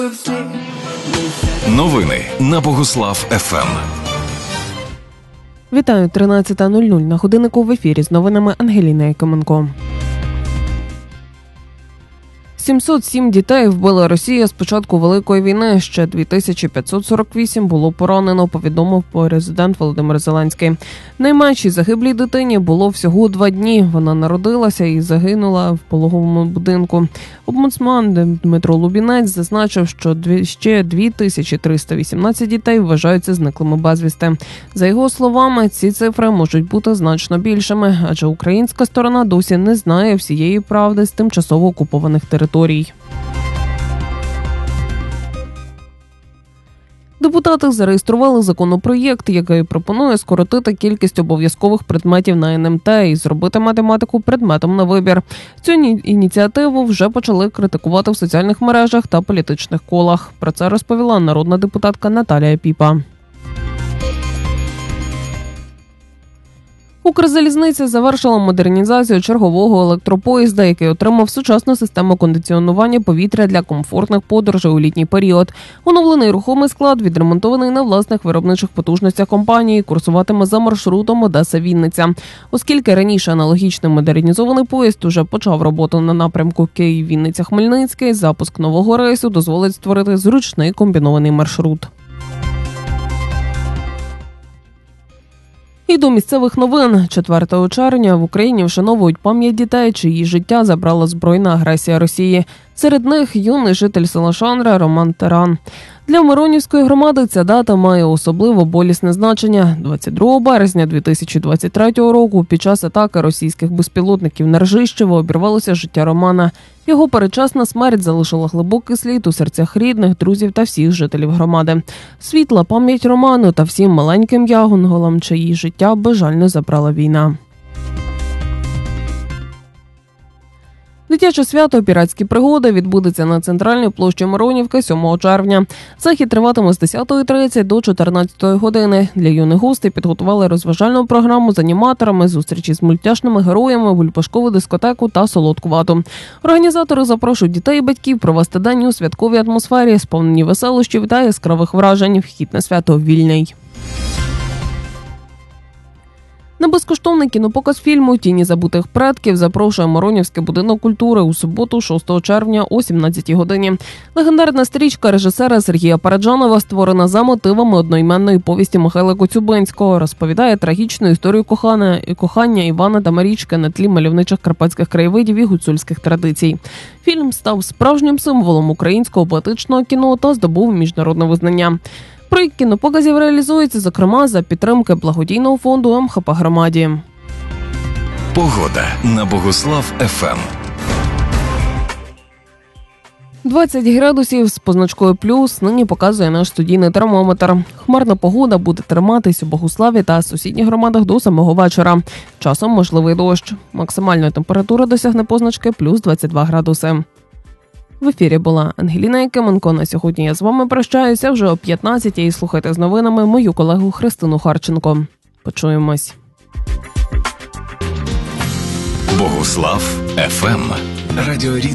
Новини на Богуслав ФМ. Вітаю, 13:00 на годиннику, в ефірі з новинами Ангеліна Якименко. 707 дітей вбила Росія з початку Великої війни. Ще 2548 було поранено, повідомив президент Володимир Зеленський. Найменшій загиблій дитині було всього 2 дні. Вона народилася і загинула в пологовому будинку. Омбудсман Дмитро Лубінець зазначив, що ще 2318 дітей вважаються зниклими безвісти. За його словами, ці цифри можуть бути значно більшими, адже українська сторона досі не знає всієї правди з тимчасово окупованих територій. Депутати зареєстрували законопроєкт, який пропонує скоротити кількість обов'язкових предметів на НМТ і зробити математику предметом на вибір. Цю ініціативу вже почали критикувати в соціальних мережах та політичних колах. Про це розповіла народна депутатка Наталія Піпа. Укрзалізниця завершила модернізацію чергового електропоїзда, який отримав сучасну систему кондиціонування повітря для комфортних подорожей у літній період. Оновлений рухомий склад, відремонтований на власних виробничих потужностях компанії, курсуватиме за маршрутом Одеса-Вінниця. Оскільки раніше аналогічний модернізований поїзд уже почав роботу на напрямку Київ-Вінниця-Хмельницький, запуск нового рейсу дозволить створити зручний комбінований маршрут. І до місцевих новин. 4 червня в Україні вшановують пам'ять дітей, чиї життя забрала збройна агресія Росії. Серед них юний житель села Шандра Роман Таран. Для Миронівської громади ця дата має особливо болісне значення. 22 березня 2023 року під час атаки російських безпілотників на Ржищево обірвалося життя Романа. Його передчасна смерть залишила глибокий слід у серцях рідних, друзів та всіх жителів громади. Світла пам'ять Роману та всім маленьким янголам, чиї життя безжально забрала війна. Дитяче свято «Піратські пригоди» відбудеться на центральній площі Миронівки 7 червня. Захід триватиме з 10:30 до 14 години. Для юних гостей підготували розважальну програму з аніматорами, зустрічі з мультяшними героями, бульбашкову дискотеку та солодку вату. Організатори запрошують дітей і батьків провести день у святковій атмосфері, сповнені веселощів та яскравих вражень. Вхід на свято вільний. На безкоштовний кінопоказ фільму «Тіні забутих предків» запрошує Миронівський будинок культури у суботу, 6 червня о 17 годині. Легендарна стрічка режисера Сергія Параджанова, створена за мотивами одноіменної повісті Михайла Коцюбинського, розповідає трагічну історію кохання Івана та Марічки на тлі мальовничих карпатських краєвидів і гуцульських традицій. Фільм став справжнім символом українського поетичного кіно та здобув міжнародне визнання. Проєкт кінопоказів реалізується, зокрема, за підтримки благодійного фонду МХП громаді. Погода на Богуслав ФМ. 20 градусів з позначкою плюс нині показує наш студійний термометр. Хмарна погода буде триматись у Богуславі та сусідніх громадах до самого вечора. Часом можливий дощ. Максимальна температура досягне позначки плюс 22 градуси. В ефірі була Ангеліна Якименко. На сьогодні я з вами прощаюся вже о 15-й. І слухайте з новинами мою колегу Христину Харченко. Почуємось. Богуслав ФМ. Радіо